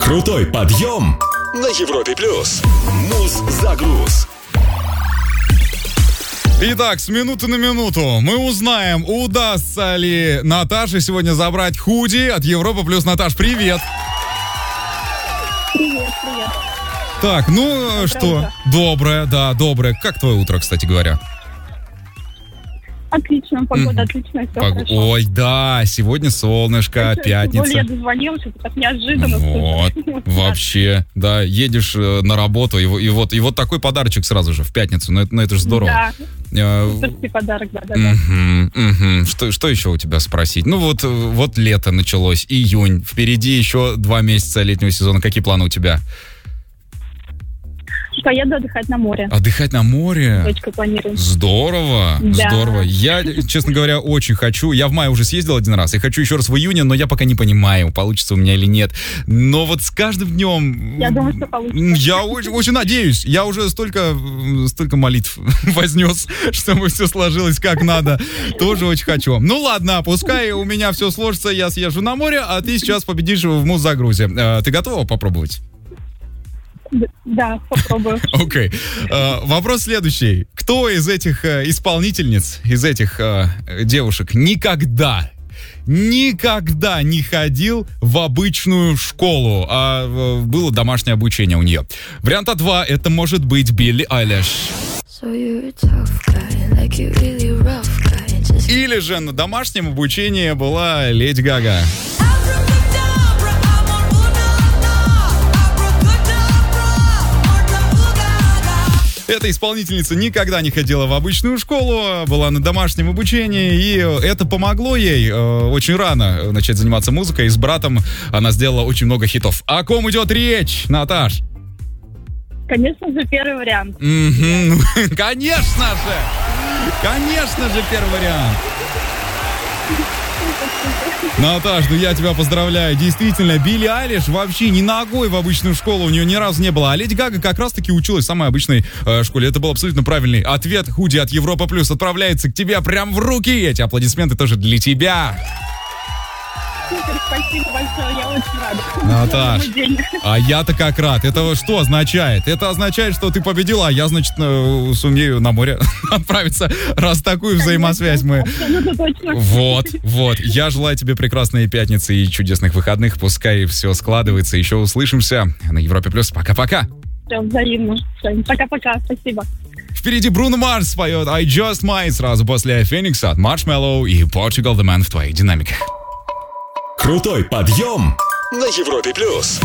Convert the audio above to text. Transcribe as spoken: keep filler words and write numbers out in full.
Крутой подъем на Европе плюс. Муз-загруз. Итак, с минуты на минуту мы узнаем, удастся ли Наташе сегодня забрать худи от Европа плюс. Наташ, привет! Привет, привет. Так, ну Доброе что? утро. Доброе, да, доброе. Как твое утро, кстати говоря? Отлично, погода Мгм. отличная, все Пог- хорошо. Ой, да, сегодня солнышко, Тем более пятница. я дозвонилась, это так неожиданно. Вот, вообще, да, едешь э, на работу, и, во- и вот, и вот такой подарочек сразу же в пятницу, ну это, ну, это же здорово. Да, Э, суперский подарок, да, да, да. Мгм, мгм. Что, что еще у тебя спросить? Ну вот, э, вот лето началось, июнь, впереди еще два месяца летнего сезона. Какие планы у тебя? Поеду отдыхать на море. Отдыхать на море? Дочка планирует. Здорово, Да. здорово. Я, честно говоря, очень хочу. Я в мае уже съездил один раз и хочу еще раз в июне, но я пока не понимаю, получится у меня или нет. Но вот с каждым днем... Я думаю, что получится. Я очень, очень надеюсь. Я уже столько, м, столько молитв вознес, чтобы все сложилось как надо. Тоже очень хочу. Ну ладно, пускай у меня все сложится, я съезжу на море, а ты сейчас победишь в муз-загрузе. Э, Ты готова попробовать? Да, попробую. Окей. Э, Вопрос следующий. Кто из этих э, исполнительниц, из этих э, девушек никогда, никогда не ходил в обычную школу, а э, было домашнее обучение у нее? Варианта два. Это может быть Билли Айлиш. So you're a tough guy, like you really rough guy. Just Или же на домашнем обучении была Леди Гага. Эта исполнительница никогда не ходила в обычную школу, была на домашнем обучении, и это помогло ей э, очень рано начать заниматься музыкой. И с братом она сделала очень много хитов. О ком идет речь, Наташ? Конечно же, первый вариант. Мгм. Конечно же! Конечно же, первый вариант. Наташ, ну я тебя поздравляю. Действительно, Билли Айлиш вообще ни ногой в обычную школу у нее ни разу не было. А Леди Гага как раз-таки училась в самой обычной э, школе. Это был абсолютно правильный ответ. Худи от Европа Плюс отправляется к тебе прям в руки. Эти аплодисменты тоже для тебя. Супер, спасибо большое, я очень рада. Наташ, Мой день. а я-то как рад. Это что означает? Это означает, что ты победила, а я, значит, э, сумею на море отправиться, раз такую взаимосвязь мы... Абсолютно точно. Вот, вот. Я желаю тебе прекрасной пятницы и чудесных выходных. Пускай все складывается. Еще услышимся на Европе Плюс. Пока-пока. Все, взаимно. Всё, пока-пока, спасибо. Впереди Бруно Марс поет I Just Might сразу после Феникса от Marshmello и Portugal The Man в твоих динамиках. Крутой подъем на Европе плюс.